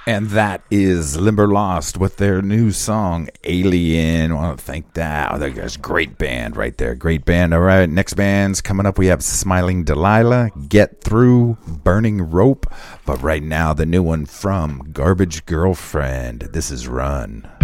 And that is Limberlost with their new song, Alien. I want to thank that. Oh, that's a great band right there. Great band. All right, next band's coming up. We have Smiling Delilah, Get Through, Burning Rope. But right now, the new one from Garbage Girlfriend. This is Run.